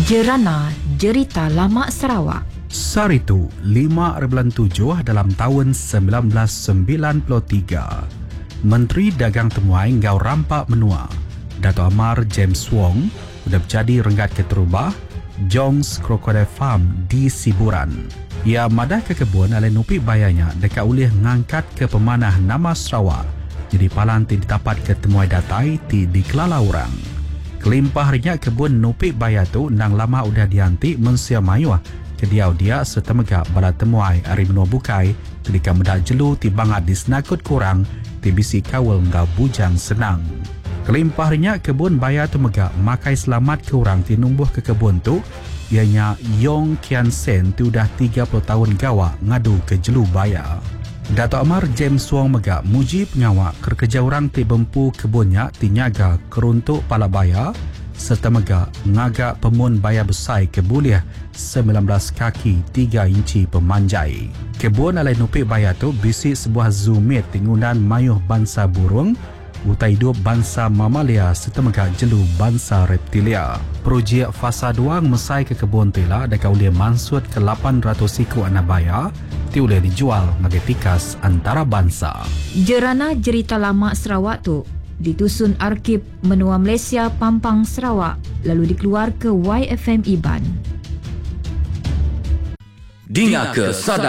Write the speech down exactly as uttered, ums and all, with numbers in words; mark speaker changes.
Speaker 1: Jerana Jerita Lama Sarawak.
Speaker 2: Saritu lima bulan tujuh dalam tahun sembilan belas sembilan puluh tiga. Menteri Dagang Temuai Ngau Rampak Menua, Dato' Amar James Wong, sudah menjadi renggat keterubah Jongs Crocodile Farm di Siburan. Ia madah ke kebun oleh nupi bayanya dekat ulih ngangkat ke pemanah nama Sarawak. Jadi palan ti ditapat ke Temuai datai ti dikelala orang. Kelimpah rinyak kebun nupi baya tu nang lama udah dianti mensia mayuah kediau dia serta megak bala Temuai hari menua bukai ketika medak jelu ti bangat disnakut kurang ti bisi kawal ngau bujang senang. Kelimpah rinyak kebun baya tu megak makai selamat ke orang ti numbuh ke kebun tu ianya Yong Kian Sen tu dah tiga puluh tahun gawa ngadu ke jelu baya. Dato' Amar James Wong megak muji pengawak kerja orang ti bempu kebunnya ti nyaga keruntuk pala baya serta megak ngagak pemun baya besai kebuliah sembilan belas kaki tiga inci pemanjai. Kebun alai nupi baya tu bisi sebuah zoomit tingunan mayuh bangsa burung, utai hidup bangsa mamalia serta megak jelu bangsa reptilia. Projek fasa dua mesai ke kebun tila dekat ulia mansut ke lapan ratus siku anak baya ti boleh dijual ngagai tikas antara bangsa.
Speaker 1: Jerana Jerita Lama Sarawak tu ditusun Arkib Menua Malaysia Pampang Sarawak lalu dikeluar ke Y F M Iban.
Speaker 3: Dengar ke Sada